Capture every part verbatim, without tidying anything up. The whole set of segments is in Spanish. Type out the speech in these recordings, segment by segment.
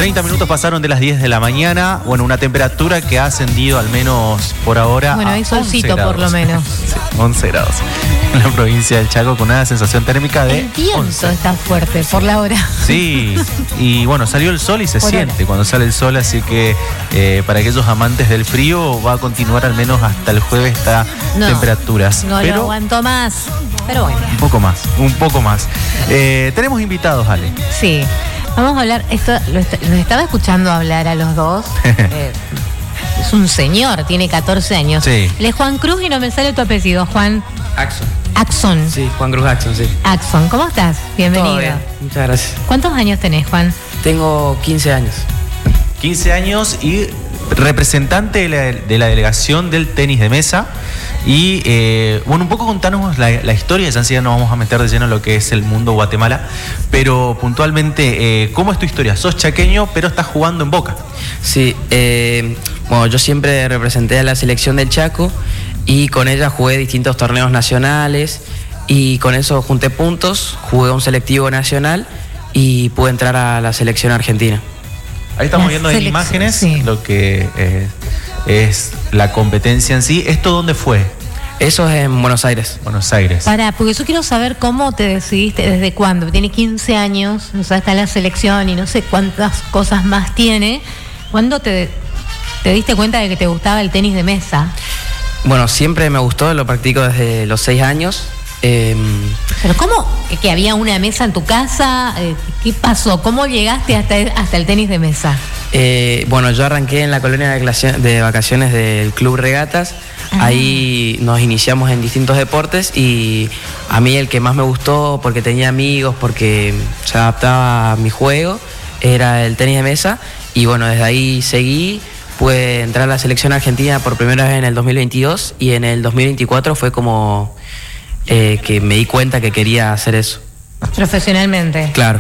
treinta minutos pasaron de las diez de la mañana. Bueno, una temperatura que ha ascendido al menos por ahora. Bueno, a hay solcito por lo menos. Sí, once grados en la provincia del Chaco, con una sensación térmica de El viento once. está fuerte por la hora. Sí, y bueno, salió el sol y se Por siente hora. cuando sale el sol, así que eh, para aquellos amantes del frío va a continuar al menos hasta el jueves estas No, temperaturas. No pero lo aguanto más. Pero bueno. un poco más, un poco más. Eh, tenemos invitados, Ale. Sí. Vamos a hablar, esto lo est- los estaba escuchando hablar a los dos. Eh, es un señor, tiene catorce años. Sí. Él es Juan Cruz y no me sale tu apellido, Juan Axon. Axon. Sí, Juan Cruz Axon, sí. Axon, ¿cómo estás? Bienvenido. Todo bien, muchas gracias. ¿Cuántos años tenés, Juan? Tengo quince años. quince años y representante de la, de la delegación del tenis de mesa. Y eh, bueno, un poco contanos la, la historia, ya enseguida nos vamos a meter de lleno en lo que es el mundo Guatemala, pero puntualmente, eh, ¿cómo es tu historia? Sos chaqueño, pero estás jugando en Boca. Sí, eh, bueno, yo siempre representé a la selección del Chaco y con ella jugué distintos torneos nacionales y con eso junté puntos, jugué un selectivo nacional y pude entrar a la selección argentina. Ahí estamos La viendo en selección, imágenes sí. lo que eh, es la competencia en sí. ¿Esto dónde fue? Eso es en Buenos Aires. Buenos Aires. Pará, porque yo quiero saber cómo te decidiste, desde cuándo. Tiene quince años, o sea, está en la selección y no sé cuántas cosas más tiene. ¿Cuándo te, te diste cuenta de que te gustaba el tenis de mesa? Bueno, siempre me gustó, lo practico desde los seis años. Eh, ¿Pero cómo? ¿Que había una mesa en tu casa? Eh, ¿Qué pasó? ¿Cómo llegaste hasta, hasta el tenis de mesa? Eh, bueno, yo arranqué en la colonia de, clase- de vacaciones del Club Regatas. Ah. Ahí nos iniciamos en distintos deportes y a mí el que más me gustó, porque tenía amigos, porque se adaptaba a mi juego, era el tenis de mesa. Y bueno, desde ahí seguí, pude entrar a la selección argentina por primera vez en el dos mil veintidós y en el dos mil veinticuatro fue como eh, que me di cuenta que quería hacer eso. Profesionalmente. Claro.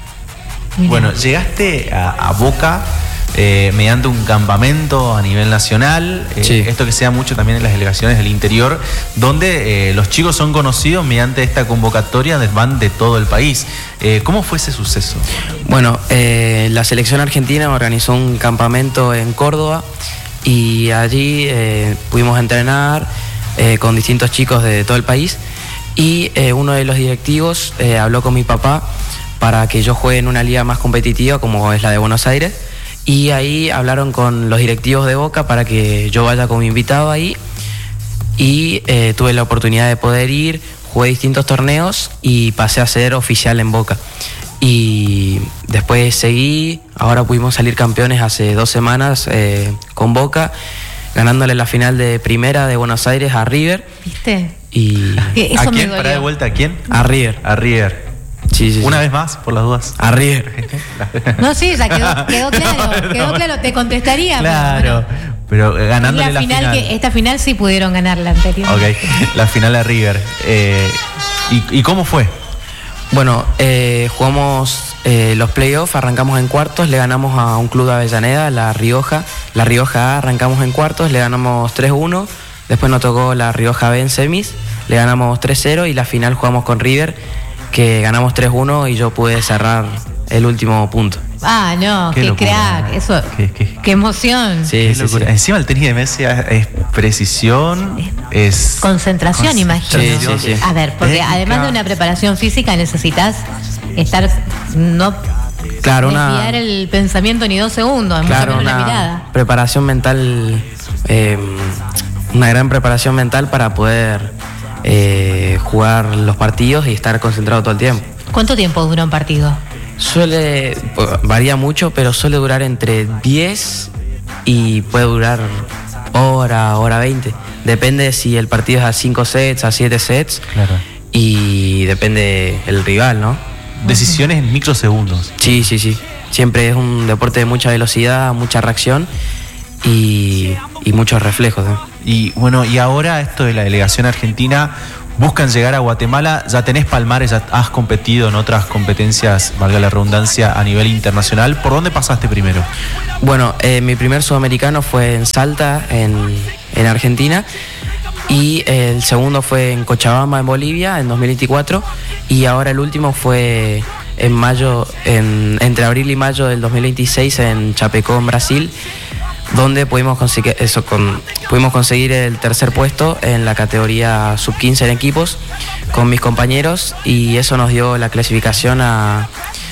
Mirá. Bueno, llegaste a, a Boca eh, mediante un campamento a nivel nacional, eh, Sí. esto que se da mucho también en las delegaciones del interior, donde eh, los chicos son conocidos mediante esta convocatoria, de- van de todo el país. Eh, ¿Cómo fue ese suceso? Bueno, eh, la selección argentina organizó un campamento en Córdoba y allí eh, pudimos entrenar eh, con distintos chicos de todo el país y eh, uno de los directivos eh, habló con mi papá para que yo juegue en una liga más competitiva como es la de Buenos Aires y ahí hablaron con los directivos de Boca para que yo vaya como invitado ahí y eh, tuve la oportunidad de poder ir, jugué distintos torneos y pasé a ser oficial en Boca. Y después seguí, ahora pudimos salir campeones hace dos semanas eh, con Boca, ganándole la final de primera de Buenos Aires a River. ¿Viste? Y Que eso ¿A me quién? dolió. ¿Para de vuelta a quién? a River. A River. Sí, sí, sí. Una vez más, por las dudas. A River. No, sí, ya quedó, quedó claro, quedó claro, te contestaría. pero Claro, bueno. pero eh, ganándole la la, final, final. que esta final sí pudieron ganar la anterior. Ok, la final a River. Eh, ¿y, ¿Y cómo fue? Bueno, eh, jugamos eh, los playoffs, arrancamos en cuartos, le ganamos a un club de Avellaneda, La Rioja. La Rioja A, arrancamos en cuartos, le ganamos tres uno. Después nos tocó La Rioja B en semis, le ganamos tres cero y la final jugamos con River, que ganamos tres uno y yo pude cerrar el último punto. Ah, no, Qué qué, locura. crack, eso, Qué- qué- qué emoción. Sí, Qué sí, locura. sí. Encima el tenis de mesa es precisión, es Concentración, imagino. Sí, sí, sí. A ver, porque Técnica. además de una preparación física necesitas estar, no Claro, desviar una, el pensamiento ni dos segundos, mucho claro, menos la una mirada. preparación mental, eh, una gran preparación mental para poder eh, jugar los partidos y estar concentrado todo el tiempo. ¿Cuánto tiempo dura un partido? Suele, varía mucho, pero suele durar entre diez y puede durar hora, hora veinte. Depende si el partido es a cinco sets, a siete sets. Claro. Y depende el rival, ¿no? Decisiones en microsegundos. Sí, sí, sí. Siempre es un deporte de mucha velocidad, mucha reacción y, y muchos reflejos, ¿no? Y bueno, y ahora esto de la delegación argentina, buscan llegar a Guatemala, ya tenés palmares, ya has competido en otras competencias, valga la redundancia, a nivel internacional. ¿Por dónde pasaste primero? Bueno, eh, mi primer sudamericano fue en Salta, en, en Argentina, y el segundo fue en Cochabamba, en Bolivia, en dos mil veinticuatro, y ahora el último fue en mayo, en, entre abril y mayo del dos mil veintiséis en Chapecó, en Brasil, donde pudimos conseguir, eso, con, pudimos conseguir el tercer puesto en la categoría sub quince en equipos con mis compañeros, y eso nos dio la clasificación a,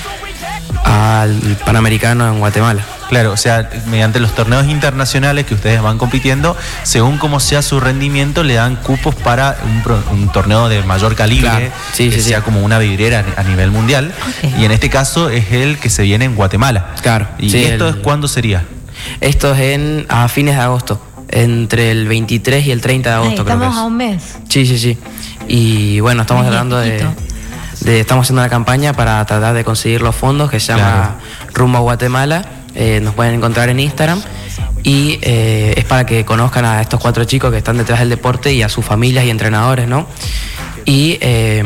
al Panamericano en Guatemala. Claro, o sea, mediante los torneos internacionales que ustedes van compitiendo, según cómo sea su rendimiento, le dan cupos para un, pro, un torneo de mayor calibre, claro. sí, que sí, sea sí. como una vidriera a nivel mundial. Okay. Y en este caso es el que se viene en Guatemala. Claro. ¿Y sí, esto el, es cuándo sería? Esto es en, a fines de agosto, entre el veintitrés y el treinta de agosto. Ay, creo estamos que es. a un mes. Sí, sí, sí. Y bueno, estamos tratando de, de... Estamos haciendo una campaña para tratar de conseguir los fondos que se llama claro. Rumbo a Guatemala. Eh, nos pueden encontrar en Instagram y eh, es para que conozcan a estos cuatro chicos que están detrás del deporte y a sus familias y entrenadores, ¿no? Y eh,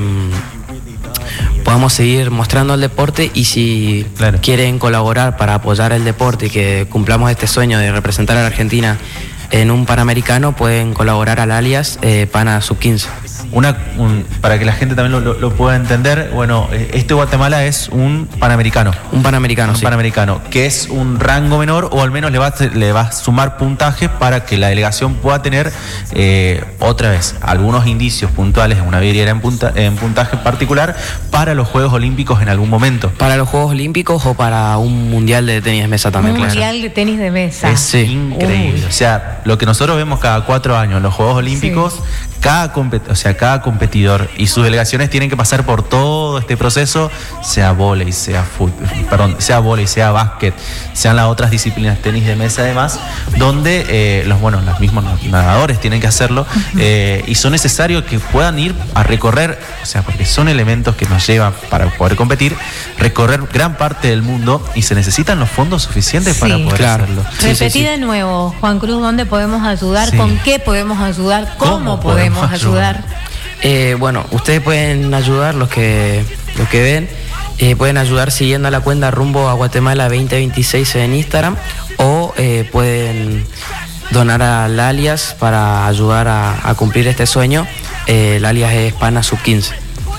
podamos seguir mostrando el deporte, y si claro. quieren colaborar para apoyar el deporte y que cumplamos este sueño de representar a la Argentina en un Panamericano, pueden colaborar al alias eh, Pana Sub quince. Una, un, para que la gente también lo, lo, lo pueda entender, bueno, este Guatemala es un Panamericano. Un Panamericano, un sí. Panamericano, que es un rango menor, o al menos le va, a, le va a sumar puntajes para que la delegación pueda tener eh, otra vez algunos indicios puntuales en una vidriera en, punta, en puntaje particular para los Juegos Olímpicos en algún momento. Para los Juegos Olímpicos o para un Mundial de tenis de mesa también. Un claro. Mundial de tenis de mesa. Es sí. increíble. Uy. O sea, lo que nosotros vemos cada cuatro años en los Juegos Olímpicos, sí. cada, compet- o sea, cada competidor y sus delegaciones tienen que pasar por todo este proceso, sea vóley, sea fútbol, perdón, sea vóley, sea básquet, sean las otras disciplinas, tenis de mesa además, donde eh, los bueno, los mismos nadadores tienen que hacerlo, uh-huh. eh, y son necesarios que puedan ir a recorrer, o sea, porque son elementos que nos llevan para poder competir, recorrer gran parte del mundo, y se necesitan los fondos suficientes sí. para poder claro. hacerlo. Sí, Repetí sí, sí. de nuevo, Juan Cruz, ¿dónde podemos ayudar? Sí. ¿Con qué podemos ayudar? ¿Cómo, ¿Cómo podemos, podemos ayudar? ayudar? Eh, bueno, ustedes pueden ayudar, los que, los que ven, eh, pueden ayudar siguiendo a la cuenta Rumbo a Guatemala veinte veintiséis en Instagram, o eh, pueden donar al alias para ayudar a, a cumplir este sueño. Eh, el alias es Pana Sub quince.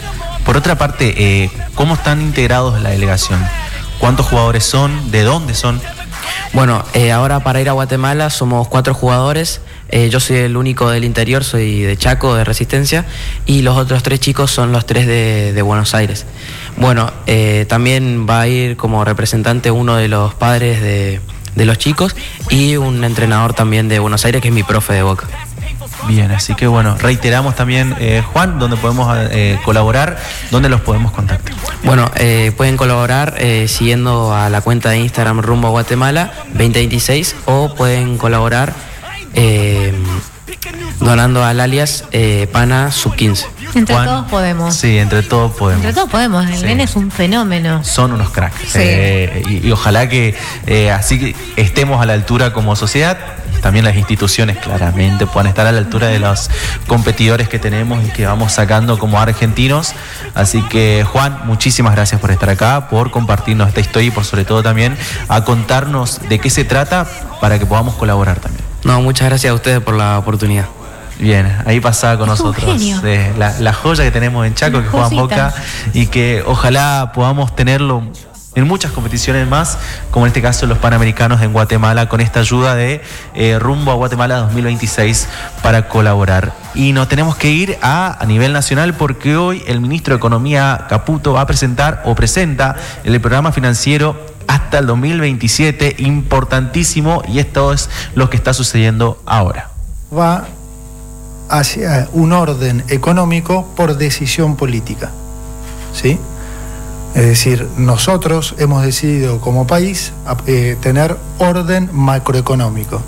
Por otra parte, eh, ¿cómo están integrados en la delegación? ¿Cuántos jugadores son? ¿De dónde son? Bueno, eh, ahora para ir a Guatemala somos cuatro jugadores. Eh, yo soy el único del interior, soy de Chaco, de Resistencia, y los otros tres chicos son los tres de, de Buenos Aires. Bueno, eh, también va a ir como representante uno de los padres de, de los chicos y un entrenador también de Buenos Aires, que es mi profe de Boca. Bien, así que bueno, reiteramos también, eh, Juan, dónde podemos eh, colaborar, dónde los podemos contactar. Bueno, eh, pueden colaborar eh, siguiendo a la cuenta de Instagram Rumbo a Guatemala veinte veintiséis, o pueden colaborar Eh, donando al alias eh, Pana Sub quince. Entre Juan, todos podemos. Sí, entre todos podemos. Entre todos podemos. El sí. nene es un fenómeno. Son unos cracks. Sí. Eh, y, y ojalá que eh, así que estemos a la altura como sociedad. También las instituciones claramente puedan estar a la altura de los competidores que tenemos y que vamos sacando como argentinos. Así que, Juan, muchísimas gracias por estar acá, por compartirnos esta historia y por sobre todo también a contarnos de qué se trata para que podamos colaborar también. No, muchas gracias a ustedes por la oportunidad. Bien, ahí pasaba con es nosotros eh, la, la joya que tenemos en Chaco, que juega en Boca, y que ojalá podamos tenerlo en muchas competiciones más, como en este caso los Panamericanos en Guatemala, con esta ayuda de eh, Rumbo a Guatemala dos mil veintiséis para colaborar. Y nos tenemos que ir a, a nivel nacional, porque hoy el ministro de Economía, Caputo, va a presentar o presenta el programa financiero hasta el dos mil veintisiete, importantísimo, y esto es lo que está sucediendo ahora. Va hacia un orden económico por decisión política, ¿sí? Es decir, nosotros hemos decidido como país eh, tener orden macroeconómico.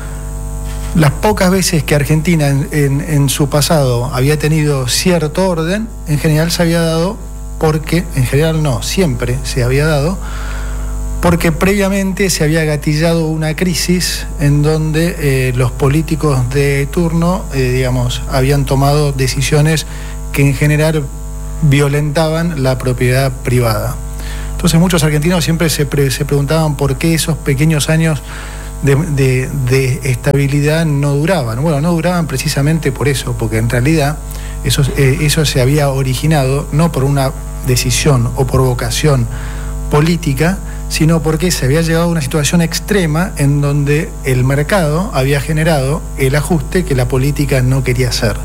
Las pocas veces que Argentina en, en, en su pasado había tenido cierto orden, en general se había dado porque, en general no, siempre se había dado, porque previamente se había gatillado una crisis en donde eh, los políticos de turno, eh, digamos, habían tomado decisiones que en general violentaban la propiedad privada. Entonces muchos argentinos siempre se, pre, se preguntaban por qué esos pequeños años de, de, de estabilidad no duraban. Bueno, no duraban precisamente por eso, porque en realidad Eso, eh, eso se había originado no por una decisión o por vocación política, sino porque se había llegado a una situación extrema en donde el mercado había generado el ajuste que la política no quería hacer.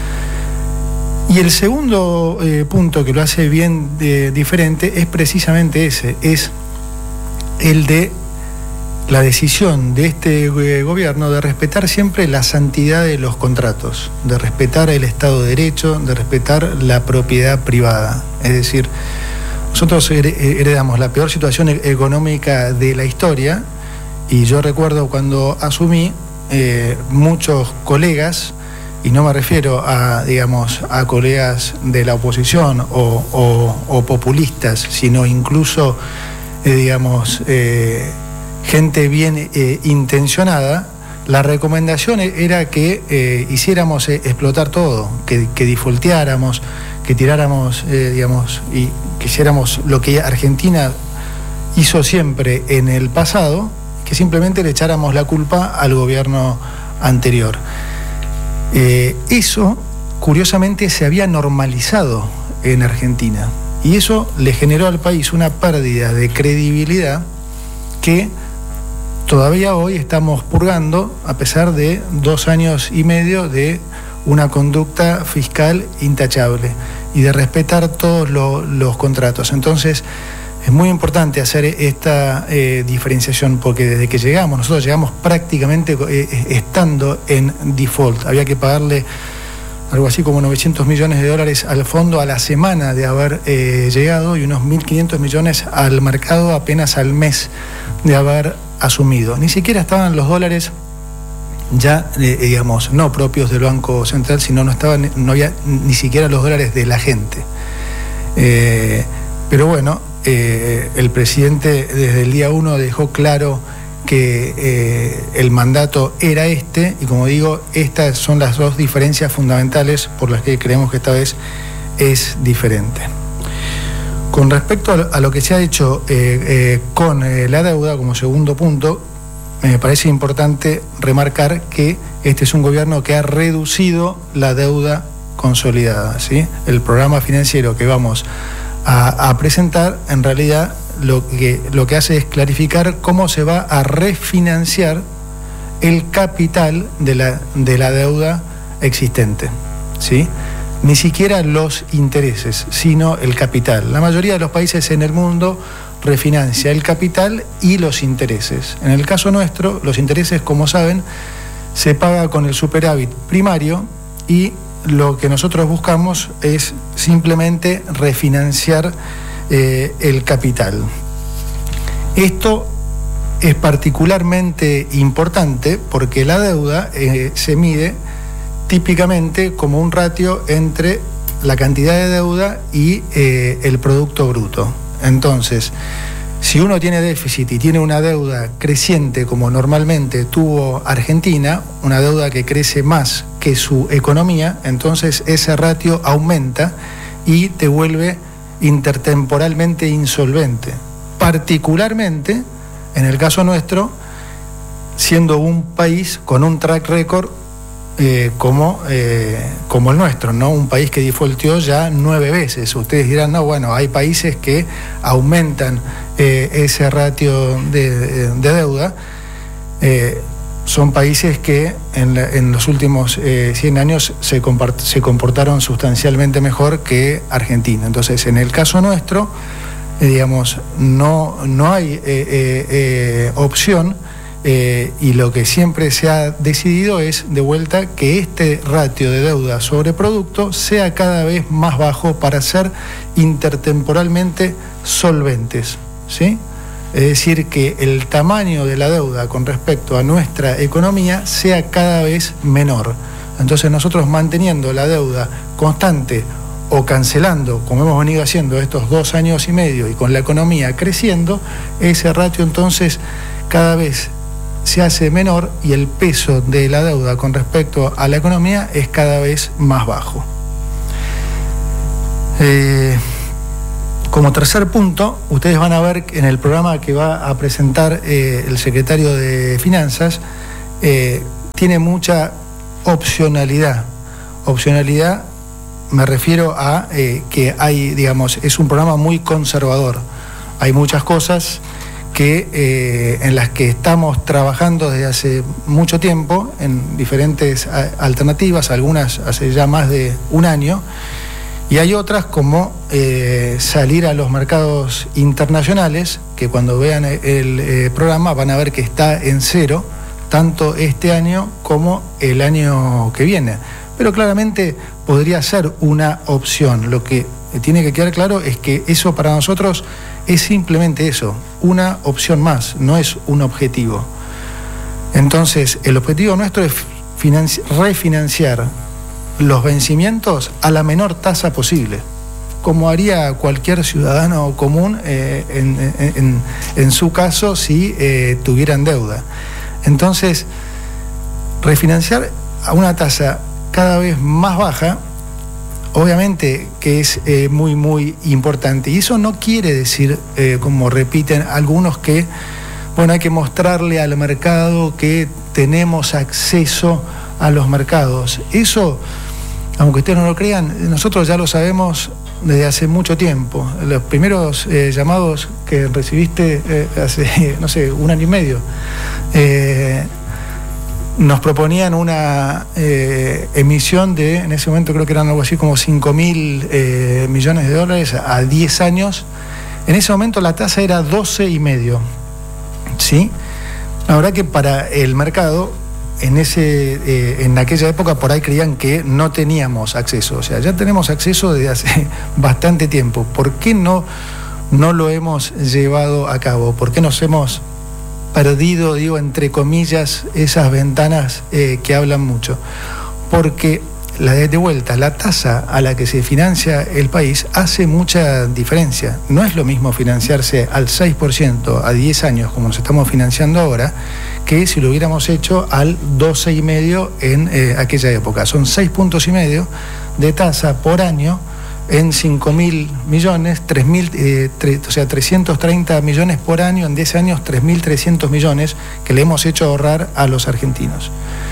Y el segundo eh, punto que lo hace bien eh, diferente es precisamente ese, es el de la decisión de este eh, gobierno de respetar siempre la santidad de los contratos, de respetar el Estado de Derecho, de respetar la propiedad privada. Es decir, nosotros heredamos la peor situación económica de la historia, y yo recuerdo cuando asumí, eh, muchos colegas, y no me refiero a, digamos, a colegas de la oposición o, o, o populistas, sino incluso, eh, digamos, eh, gente bien eh, intencionada. La recomendación era que eh, hiciéramos eh, explotar todo, que, que defaulteáramos, que tiráramos, eh, digamos, y que hiciéramos lo que Argentina hizo siempre en el pasado, que simplemente le echáramos la culpa al gobierno anterior. Eh, eso, curiosamente, se había normalizado en Argentina, y eso le generó al país una pérdida de credibilidad que todavía hoy estamos purgando, a pesar de dos años y medio de una conducta fiscal intachable y de respetar todos lo, los contratos. Entonces, es muy importante hacer esta eh, diferenciación, porque desde que llegamos, nosotros llegamos prácticamente eh, estando en default. Había que pagarle algo así como novecientos millones de dólares al fondo a la semana de haber eh, llegado, y unos mil quinientos millones al mercado apenas al mes de haber asumido. Ni siquiera estaban los dólares ya, eh, digamos, no propios del Banco Central, sino no estaban, no había ni siquiera los dólares de la gente. Eh, pero bueno, eh, el presidente desde el día uno dejó claro que eh, el mandato era este, y como digo, estas son las dos diferencias fundamentales por las que creemos que esta vez es diferente. Con respecto a lo que se ha hecho eh, eh, con eh, la deuda, como segundo punto, me parece importante remarcar que este es un gobierno que ha reducido la deuda consolidada, ¿sí? El programa financiero que vamos a, a presentar, en realidad, lo que, lo que hace es clarificar cómo se va a refinanciar el capital de la, de la deuda existente, ¿sí? Ni siquiera los intereses, sino el capital. La mayoría de los países en el mundo refinancia el capital y los intereses. En el caso nuestro, los intereses, como saben, se paga con el superávit primario, y lo que nosotros buscamos es simplemente refinanciar eh, el capital. Esto es particularmente importante porque la deuda eh, se mide típicamente como un ratio entre la cantidad de deuda y eh, el Producto Bruto. Entonces, si uno tiene déficit y tiene una deuda creciente, como normalmente tuvo Argentina, una deuda que crece más que su economía, entonces ese ratio aumenta y te vuelve intertemporalmente insolvente. Particularmente, en el caso nuestro, siendo un país con un track record Eh, como, eh, como el nuestro, ¿no? Un país que defaulteó ya nueve veces. Ustedes dirán, no, bueno, hay países que aumentan eh, ese ratio de, de deuda. Eh, son países que en, la, en los últimos eh, cien años se, compart- se comportaron sustancialmente mejor que Argentina. Entonces, en el caso nuestro, eh, digamos, no, no hay eh, eh, eh, opción. Eh, y lo que siempre se ha decidido es, de vuelta, que este ratio de deuda sobre producto sea cada vez más bajo para ser intertemporalmente solventes, ¿sí? Es decir, que el tamaño de la deuda con respecto a nuestra economía sea cada vez menor. Entonces, nosotros manteniendo la deuda constante o cancelando, como hemos venido haciendo estos dos años y medio, y con la economía creciendo, ese ratio entonces cada vez se hace menor y el peso de la deuda con respecto a la economía es cada vez más bajo. Eh, como tercer punto, ustedes van a ver en el programa que va a presentar eh, el secretario de Finanzas, eh, tiene mucha opcionalidad, opcionalidad me refiero a eh, que hay, digamos, es un programa muy conservador. Hay muchas cosas que, eh, en las que estamos trabajando desde hace mucho tiempo, en diferentes a, alternativas, algunas hace ya más de un año, y hay otras como eh, salir a los mercados internacionales, que cuando vean el, el eh, programa van a ver que está en cero, tanto este año como el año que viene. Pero claramente podría ser una opción. Lo que tiene que quedar claro es que eso para nosotros es simplemente eso, una opción más, no es un objetivo. Entonces, el objetivo nuestro es financi- refinanciar los vencimientos a la menor tasa posible, como haría cualquier ciudadano común eh, en, en, en su caso si eh, tuvieran deuda. Entonces, refinanciar a una tasa cada vez más baja, obviamente que es eh, muy, muy importante. Y eso no quiere decir, eh, como repiten algunos, que bueno, hay que mostrarle al mercado que tenemos acceso a los mercados. Eso, aunque ustedes no lo crean, nosotros ya lo sabemos desde hace mucho tiempo. Los primeros eh, llamados que recibiste eh, hace, no sé, un año y medio, eh, nos proponían una eh, emisión de, en ese momento creo que eran algo así como cinco mil eh, millones de dólares a diez años. En ese momento la tasa era doce y medio, ¿sí? La verdad que para el mercado, en, ese, eh, en aquella época por ahí creían que no teníamos acceso. O sea, ya tenemos acceso desde hace bastante tiempo. ¿Por qué no, no lo hemos llevado a cabo? ¿Por qué nos hemos perdido, digo, entre comillas, esas ventanas eh, que hablan mucho? Porque, la de, de vuelta, la tasa a la que se financia el país hace mucha diferencia. No es lo mismo financiarse al seis por ciento a diez años, como nos estamos financiando ahora, que si lo hubiéramos hecho al doce y medio en eh, aquella época. Son seis puntos y medio de tasa por año en cinco mil millones, tres mil, eh, tre, o sea, trescientos treinta millones por año, en diez años tres mil trescientos millones que le hemos hecho ahorrar a los argentinos.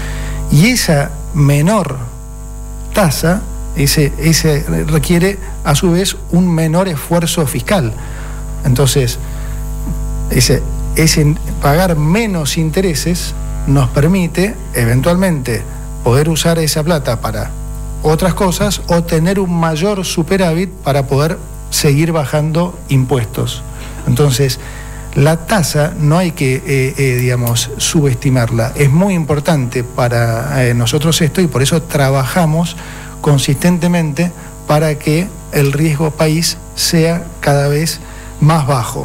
Y esa menor tasa, ese, ese requiere a su vez un menor esfuerzo fiscal. Entonces, ese, ese pagar menos intereses nos permite eventualmente poder usar esa plata para otras cosas o tener un mayor superávit para poder seguir bajando impuestos. Entonces, la tasa no hay que, eh, eh, digamos, subestimarla. Es muy importante para eh, nosotros esto y por eso trabajamos consistentemente para que el riesgo país sea cada vez más bajo.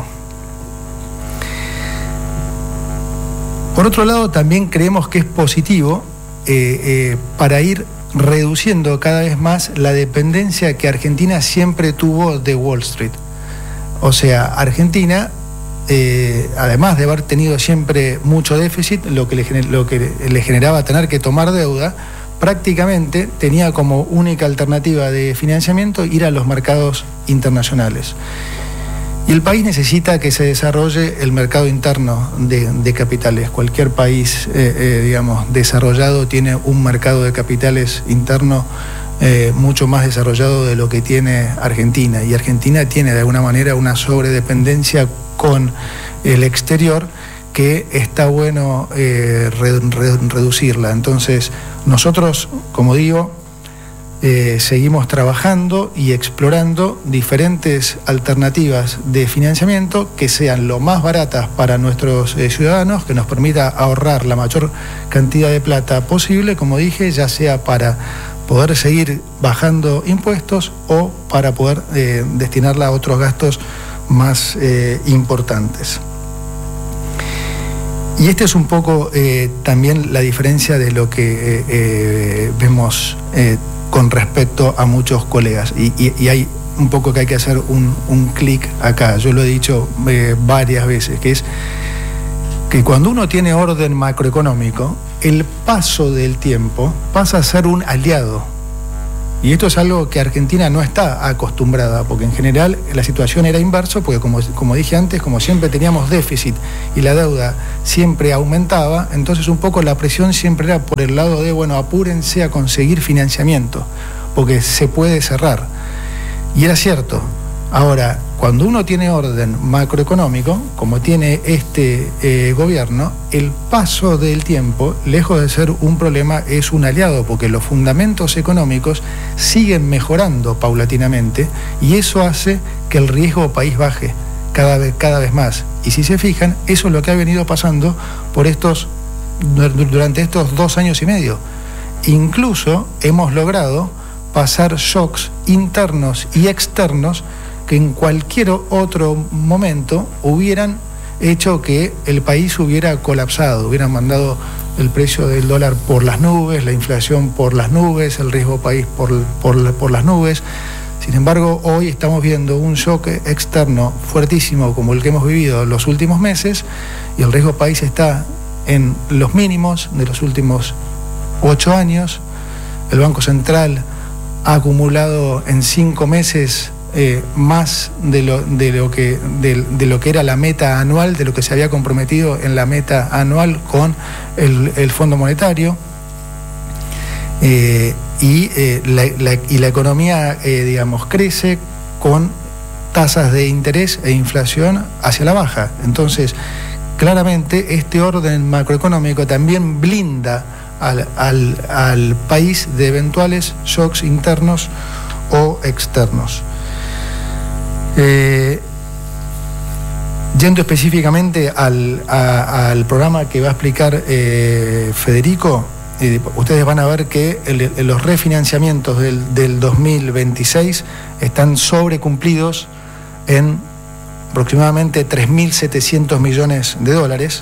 Por otro lado, también creemos que es positivo eh, eh, para ir reduciendo cada vez más la dependencia que Argentina siempre tuvo de Wall Street. O sea, Argentina, eh, además de haber tenido siempre mucho déficit, lo que, le, lo que le generaba tener que tomar deuda, prácticamente tenía como única alternativa de financiamiento ir a los mercados internacionales. Y el país necesita que se desarrolle el mercado interno de, de capitales. Cualquier país, eh, eh, digamos, desarrollado tiene un mercado de capitales interno eh, mucho más desarrollado de lo que tiene Argentina. Y Argentina tiene de alguna manera una sobredependencia con el exterior que está bueno eh, re, re, reducirla. Entonces, nosotros, como digo, Eh, seguimos trabajando y explorando diferentes alternativas de financiamiento que sean lo más baratas para nuestros eh, ciudadanos, que nos permita ahorrar la mayor cantidad de plata posible, como dije, ya sea para poder seguir bajando impuestos o para poder eh, destinarla a otros gastos más eh, importantes. Y esta es un poco eh, también la diferencia de lo que eh, eh, vemos eh, con respecto a muchos colegas. Y, y, y hay un poco que hay que hacer un, un clic acá. Yo lo he dicho eh, varias veces, que es que cuando uno tiene orden macroeconómico, el paso del tiempo pasa a ser un aliado. Y esto es algo que Argentina no está acostumbrada, porque en general la situación era inverso, porque como, como dije antes, como siempre teníamos déficit y la deuda siempre aumentaba, entonces un poco la presión siempre era por el lado de, bueno, apúrense a conseguir financiamiento, porque se puede cerrar. Y era cierto. Ahora, cuando uno tiene orden macroeconómico, como tiene este eh, gobierno, el paso del tiempo, lejos de ser un problema, es un aliado, porque los fundamentos económicos siguen mejorando paulatinamente y eso hace que el riesgo país baje cada vez, cada vez más. Y si se fijan, eso es lo que ha venido pasando por estos, durante estos dos años y medio. Incluso hemos logrado pasar shocks internos y externos que en cualquier otro momento hubieran hecho que el país hubiera colapsado, hubieran mandado el precio del dólar por las nubes, la inflación por las nubes, el riesgo país por, por, por las nubes. Sin embargo, hoy estamos viendo un shock externo fuertísimo como el que hemos vivido en los últimos meses y el riesgo país está en los mínimos de los últimos ocho años. El Banco Central ha acumulado en cinco meses Eh, más de lo, de, lo que, de, de lo que era la meta anual, de lo que se había comprometido en la meta anual con el, el Fondo Monetario. Eh, y, eh, la, la, y la economía, eh, digamos, crece con tasas de interés e inflación hacia la baja. Entonces, claramente, este orden macroeconómico también blinda al, al, al país de eventuales shocks internos o externos. Eh, yendo específicamente al, a, al programa que va a explicar eh, Federico, eh, ustedes van a ver que el, el, los refinanciamientos del, del dos mil veintiséis están sobrecumplidos en aproximadamente tres mil setecientos millones de dólares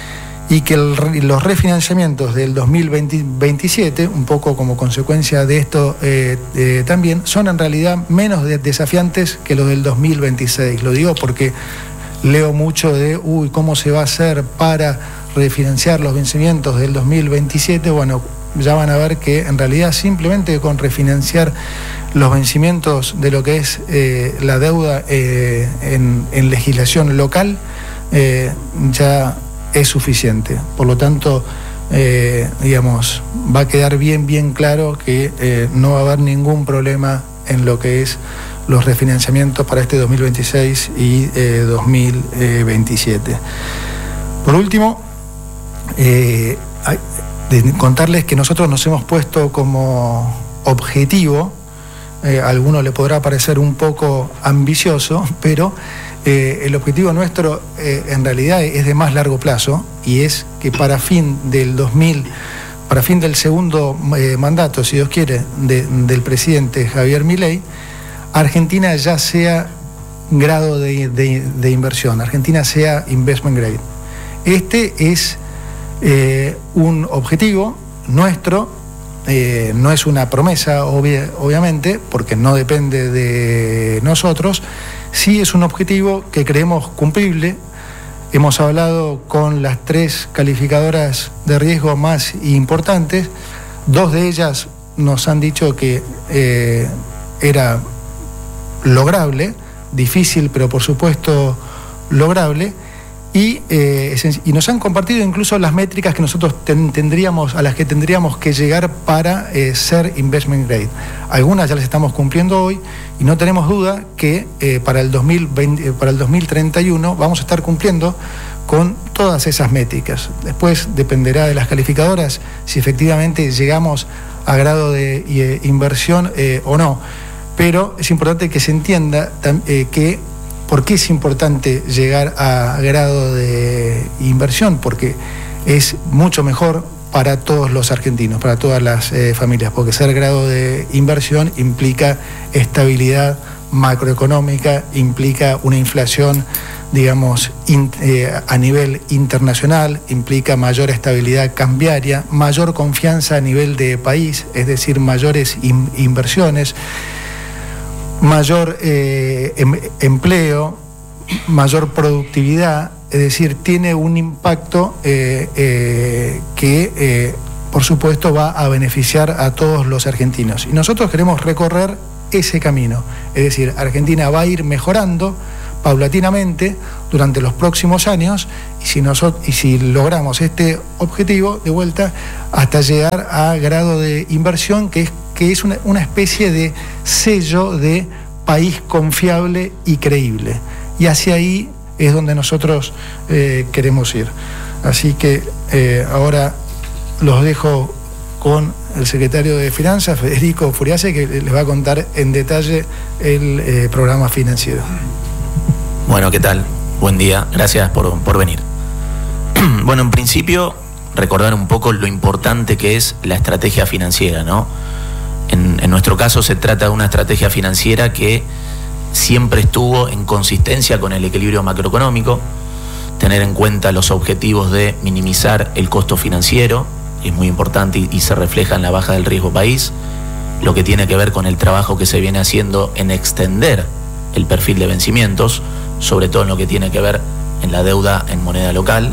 y que el, los refinanciamientos del dos mil veintisiete, un poco como consecuencia de esto eh, eh, también, son en realidad menos de desafiantes que los del dos mil veintiséis. Lo digo porque leo mucho de, uy, ¿cómo se va a hacer para refinanciar los vencimientos del dos mil veintisiete? Bueno, ya van a ver que en realidad simplemente con refinanciar los vencimientos de lo que es eh, la deuda eh, en, en legislación local, eh, ya es suficiente. Por lo tanto, eh, digamos, va a quedar bien, bien claro que eh, no va a haber ningún problema en lo que es los refinanciamientos para este dos mil veintiséis y eh, dos mil veintisiete. Por último, eh, hay, de contarles que nosotros nos hemos puesto como objetivo, eh, a alguno le podrá parecer un poco ambicioso, pero Eh, el objetivo nuestro eh, en realidad es de más largo plazo y es que para fin del dos mil, para fin del segundo eh, mandato, si Dios quiere, de, del presidente Javier Milei, Argentina ya sea grado de, de, de inversión, Argentina sea investment grade. Este es eh, un objetivo nuestro, eh, no es una promesa obvia, obviamente, porque no depende de nosotros. Sí es un objetivo que creemos cumplible. Hemos hablado con las tres calificadoras de riesgo más importantes. Dos de ellas nos han dicho que eh, era lograble, difícil, pero por supuesto lograble. Y, eh, y nos han compartido incluso las métricas que nosotros ten, tendríamos, a las que tendríamos que llegar para eh, ser investment grade. Algunas ya las estamos cumpliendo hoy y no tenemos duda que eh, para el dos mil veinte, para el dos mil treinta y uno vamos a estar cumpliendo con todas esas métricas. Después dependerá de las calificadoras si efectivamente llegamos a grado de eh, inversión eh, o no. Pero es importante que se entienda eh, que ¿por qué es importante llegar a grado de inversión? Porque es mucho mejor para todos los argentinos, para todas las eh, familias, porque ser grado de inversión implica estabilidad macroeconómica, implica una inflación, digamos, in, eh, a nivel internacional, implica mayor estabilidad cambiaria, mayor confianza a nivel de país, es decir, mayores in, inversiones, mayor eh, em, empleo, mayor productividad, es decir, tiene un impacto eh, eh, que, eh, por supuesto, va a beneficiar a todos los argentinos. Y nosotros queremos recorrer ese camino, es decir, Argentina va a ir mejorando paulatinamente durante los próximos años y si, nosotros, y si logramos este objetivo, de vuelta, hasta llegar a grado de inversión, que es que es una, una especie de sello de país confiable y creíble. Y hacia ahí es donde nosotros eh, queremos ir. Así que eh, ahora los dejo con el secretario de Finanzas, Federico Furiase, que les va a contar en detalle el eh, programa financiero. Bueno, ¿qué tal? Buen día, gracias por, por venir. Bueno, en principio, recordar un poco lo importante que es la estrategia financiera, ¿no? En, en nuestro caso se trata de una estrategia financiera que siempre estuvo en consistencia con el equilibrio macroeconómico, tener en cuenta los objetivos de minimizar el costo financiero, es muy importante y, y se refleja en la baja del riesgo país, lo que tiene que ver con el trabajo que se viene haciendo en extender el perfil de vencimientos, sobre todo en lo que tiene que ver en la deuda en moneda local,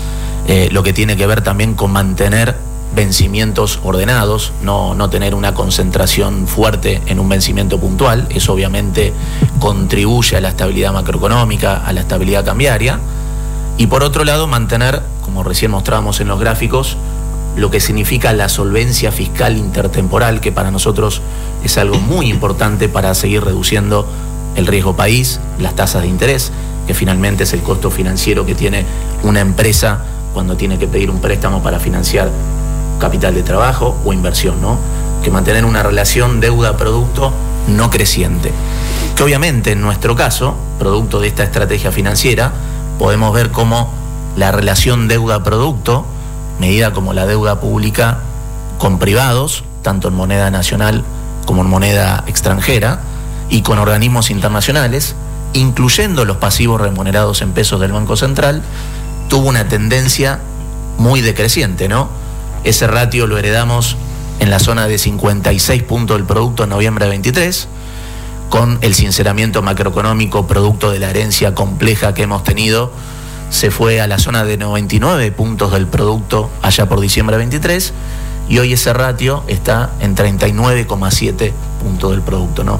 eh, lo que tiene que ver también con mantener vencimientos ordenados, no, no tener una concentración fuerte en un vencimiento puntual. Eso obviamente contribuye a la estabilidad macroeconómica, a la estabilidad cambiaria, y por otro lado mantener, como recién mostrábamos en los gráficos, lo que significa la solvencia fiscal intertemporal, que para nosotros es algo muy importante para seguir reduciendo el riesgo país, las tasas de interés, que finalmente es el costo financiero que tiene una empresa cuando tiene que pedir un préstamo para financiar capital de trabajo o inversión, ¿no? Que mantener una relación deuda-producto no creciente. Que obviamente en nuestro caso, producto de esta estrategia financiera, podemos ver cómo la relación deuda-producto, medida como la deuda pública con privados, tanto en moneda nacional como en moneda extranjera, y con organismos internacionales, incluyendo los pasivos remunerados en pesos del Banco Central, tuvo una tendencia muy decreciente, ¿no? Ese ratio lo heredamos en la zona de cincuenta y seis puntos del producto en noviembre de veintitrés, con el sinceramiento macroeconómico producto de la herencia compleja que hemos tenido, se fue a la zona de noventa y nueve puntos del producto allá por diciembre de veintitrés, y hoy ese ratio está en treinta y nueve coma siete puntos del producto, ¿no?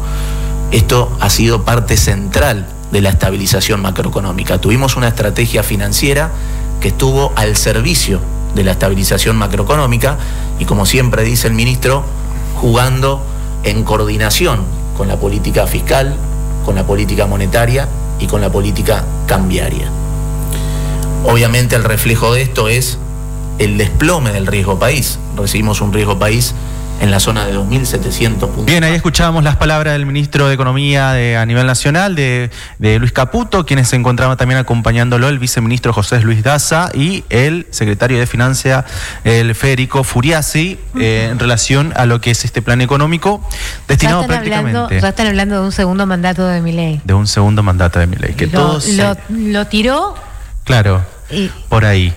Esto ha sido parte central de la estabilización macroeconómica. Tuvimos una estrategia financiera que estuvo al servicio de la estabilización macroeconómica y, como siempre dice el ministro, jugando en coordinación con la política fiscal, con la política monetaria y con la política cambiaria. Obviamente el reflejo de esto es el desplome del riesgo país. Recibimos un riesgo país en la zona de dos mil setecientos puntos. Bien, ahí escuchábamos las palabras del ministro de Economía de, a nivel nacional, de, de Luis Caputo, quienes se encontraban también acompañándolo, el viceministro José Luis Daza y el secretario de Finanzas, el Federico Furiasi, uh-huh. eh, en relación a lo que es este plan económico destinado ya están prácticamente... Hablando, ya están hablando de un segundo mandato de Milei. De un segundo mandato de Milei. Que lo, todos lo, se... lo tiró... Claro, y... por ahí.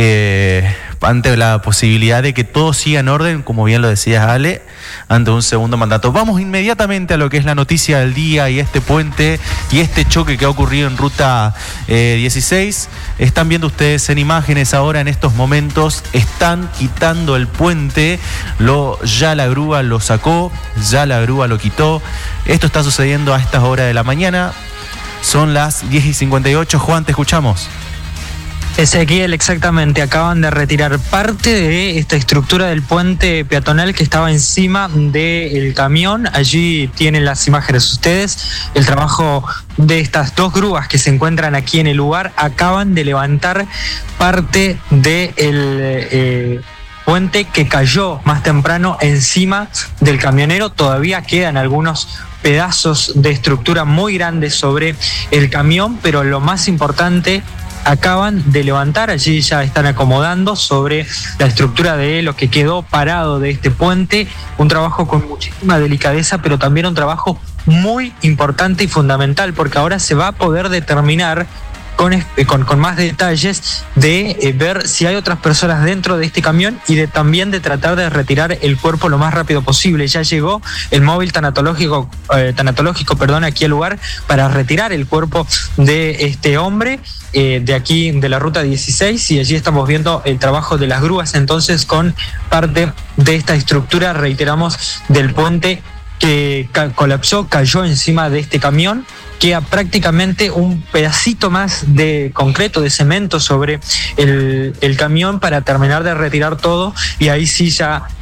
Eh, ante la posibilidad de que todo siga en orden, como bien lo decías, Ale, ante un segundo mandato. Vamos inmediatamente a lo que es la noticia del día y este puente y este choque que ha ocurrido en ruta eh, dieciséis. Están viendo ustedes en imágenes ahora, en estos momentos, están quitando el puente, lo, ya la grúa lo sacó, ya la grúa lo quitó. Esto está sucediendo a estas horas de la mañana, son las diez y cincuenta y ocho. Juan, te escuchamos. Ezequiel, exactamente, acaban de retirar parte de esta estructura del puente peatonal que estaba encima del camión. Allí tienen las imágenes ustedes. El trabajo de estas dos grúas que se encuentran aquí en el lugar acaban de levantar parte del eh, puente que cayó más temprano encima del camionero. Todavía quedan algunos pedazos de estructura muy grandes sobre el camión, pero lo más importante, acaban de levantar, allí ya están acomodando sobre la estructura de lo que quedó parado de este puente, un trabajo con muchísima delicadeza, pero también un trabajo muy importante y fundamental, porque ahora se va a poder determinar con, con, con más detalles de eh, ver si hay otras personas dentro de este camión y de también de tratar de retirar el cuerpo lo más rápido posible. Ya llegó el móvil tanatológico, eh, tanatológico perdón, aquí al lugar para retirar el cuerpo de este hombre eh, de aquí de la ruta dieciséis, y allí estamos viendo el trabajo de las grúas entonces con parte de esta estructura, reiteramos, del puente que ca- colapsó, cayó encima de este camión. Queda prácticamente un pedacito más de concreto, de cemento sobre el, el camión para terminar de retirar todo, y ahí sí ya